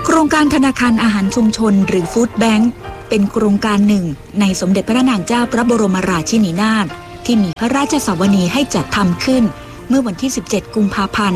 ครงการธนาคารอาหารชุมชนหรือฟู้ดแบงค์เป็นโครงการหนึ่งในสมเด็จพระนางเจ้าพระบรมราชินีนาถที่มีพระราชสวนีให้จัดทำขึ้นเมื่อวันที่ 17 กุมภาพันธ์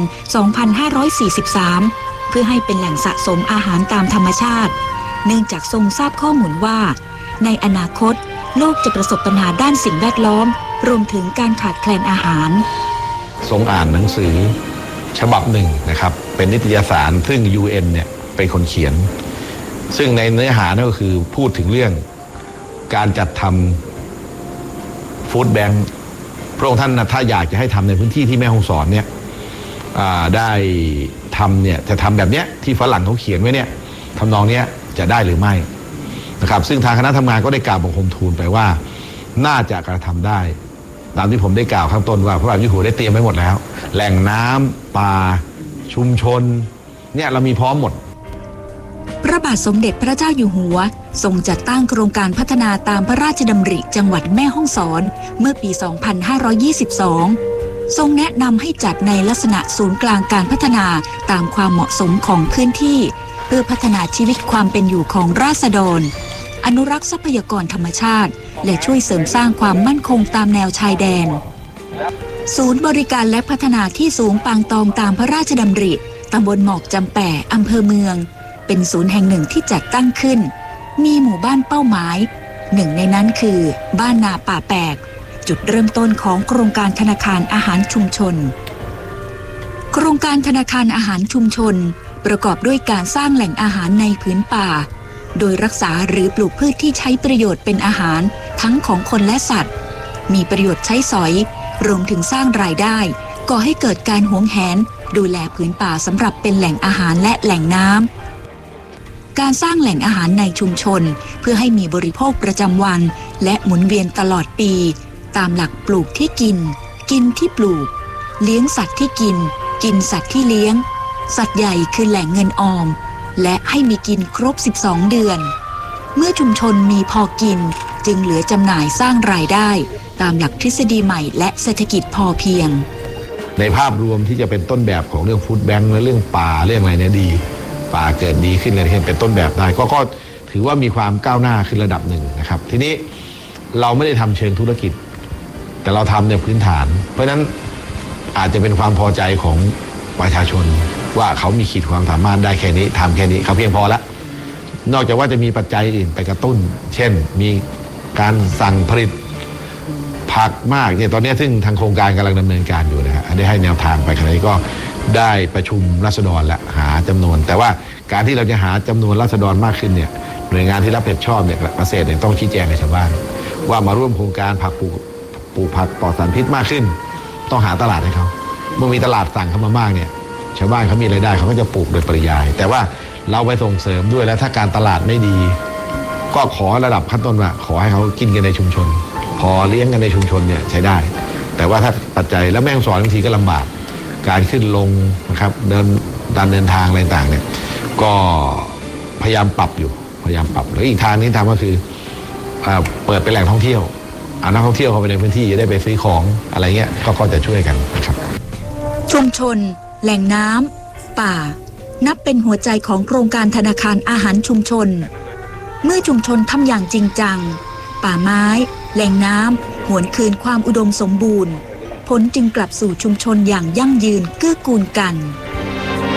2543 เพื่อให้เป็นแหล่งสะสมอาหารตามธรรมชาติเนื่องจากทรงทราบข้อมูลว่าในอนาคตโลกจะประสบปัญหาด้านสิ่งแวดล้อมรวมถึงการขาดแคลนอาหารทรงอ่านหนังสือฉบับหนึ่งนะครับเป็นนิตยสารซึ่ง UN เนี่ยเป็นคนเขียนซึ่งในเนื้อหานั่นก็คือพูดถึงเรื่องการจัดทำฟู้ดแบงค์พระองค์ท่านถ้าอยากจะให้ทำในพื้นที่ที่แม่ฮ่องสอนเนี่ยได้ทำเนี่ยจะทำแบบเนี้ยที่ฝรั่งเขาเขียนไว้เนี่ยทำนองเนี้ยจะได้หรือไม่นะครับซึ่งทางคณะทำงานก็ได้กล่าวบังคมทูลไปว่าน่าจะกระทำได้ตามที่ผมได้กล่าวข้างต้นว่าพระบาทสมเด็จได้เตรียมไว้หมดแล้วแหล่งน้ำป่าชุมชนเนี่ยเรามีพร้อมหมดพระบาทสมเด็จพระเจ้าอยู่หัวทรงจัดตั้งโครงการพัฒนาตามพระราชดำริจังหวัดแม่ฮ่องสอนเมื่อปี 2522 ทรงแนะนำให้จัดในลักษณะศูนย์กลางการพัฒนาตามความเหมาะสมของพื้นที่เพื่อพัฒนาชีวิตความเป็นอยู่ของราษฎรอนุรักษ์ทรัพยากรธรรมชาติและช่วยเสริมสร้างความมั่นคงตามแนวชายแดนศูนย์บริการและพัฒนาที่สูงปางตองตามพระราชดำริตำบลหมอกจำแป่อำเภอเมืองเป็นศูนย์แห่งหนึ่งที่จัดตั้งขึ้นมีหมู่บ้านเป้าหมายหนึ่งในนั้นคือบ้านนาป่าแปกจุดเริ่มต้นของโครงการธนาคารอาหารชุมชนโครงการธนาคารอาหารชุมชนประกอบด้วยการสร้างแหล่งอาหารในพื้นป่าโดยรักษาหรือปลูกพืชที่ใช้ประโยชน์เป็นอาหารทั้งของคนและสัตว์มีประโยชน์ใช้สอยรวมถึงสร้างรายได้ก่อให้เกิดการหวงแหนดูแลพื้นป่าสำหรับเป็นแหล่งอาหารและแหล่งน้ำการสร้างแหล่งอาหารในชุมชนเพื่อให้มีบริโภคประจำวันและหมุนเวียนตลอดปีตามหลักปลูกที่กินกินที่ปลูกเลี้ยงสัตว์ที่กินกินสัตว์ที่เลี้ยงสัตว์ใหญ่คือแหล่งเงินออมและให้มีกินครบ12เดือนเมื่อชุมชนมีพอกินจึงเหลือจำหน่ายสร้างรายได้ตามหลักทฤษฎีใหม่และเศรษฐกิจพอเพียงในภาพรวมที่จะเป็นต้นแบบของเรื่องฟู้ดแบงค์และเรื่องป่าเรื่องอะไรเนี่ยดีป่าเกิดดีขึ้นเลยเป็นต้นแบบได้ก็ถือว่ามีความก้าวหน้าขึ้นระดับหนึ่งนะครับทีนี้เราไม่ได้ทำเชิงธุรกิจแต่เราทำในพื้นฐานเพราะฉะนั้นอาจจะเป็นความพอใจของประชาชนว่าเขามีขีดความสามารถได้แค่นี้ทำแค่นี้เขาเพียงพอแล้วนอกจากว่าจะมีปัจจัยอื่นไปกระตุ้นเช่นมีการสั่งผลิตผักมากเนี่ยตอนนี้ซึ่งทางโครงการกำลังดำเนินการอยู่นะฮะได้ให้แนวทางไปขณะนี้ก็ได้ประชุมราษฎรและหาจำนวนแต่ว่าการที่เราจะหาจำนวนราษฎรมากขึ้นเนี่ยหน่วยงานที่รับผิดชอบเนี่ยเกษตรเนี่ยต้องชี้แจงให้ชาวบ้านว่ามาร่วมโครงการผักปลูกผักปลอดสารพิษมากขึ้นต้องหาตลาดให้เขาเมื่อมีตลาดสั่งเข้ามามากเนี่ยชาวบ้านเขามีรายได้เขาก็จะปลูกโดยปริยายแต่ว่าเราไปส่งเสริมด้วยแล้วถ้าการตลาดไม่ดีก็ขอระดับขั้นต้นว่าขอให้เขากินกันในชุมชนพอเลี้ยงกันในชุมชนเนี่ยใช้ได้แต่ว่าถ้าปัจจัยแล้วแม่ฮ่องสอนบางทีก็ลำบากการขึ้นลงนะครับเดินทางอะไรต่างเนี่ยก็พยายามปรับอยู่พยายามปรับแล้วอีกทางนี้ทำก็คือเปิดเป็นแหล่งท่องเที่ยวเอานักท่องเที่ยวเข้าไปในพื้นที่จะได้ไปซื้อของอะไรเงี้ยก็จะช่วยกันนะครับชุมชนแหล่งน้ำป่านับเป็นหัวใจของโครงการธนาคารอาหารชุมชนเมื่อชุมชนทำอย่างจริงจังป่าไม้แหล่งน้ำหวนคืนความอุดมสมบูรณ์ผลจึงกลับสู่ชุมชนอย่างยั่งยืนเกื้อกูลกัน